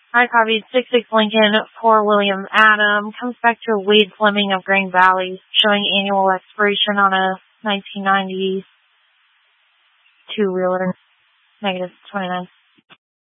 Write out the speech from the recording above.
I copied 66 Lincoln for William Adam. Comes back to Wade Fleming of Green Valley, showing annual expiration on a 1992 Realtor. -29.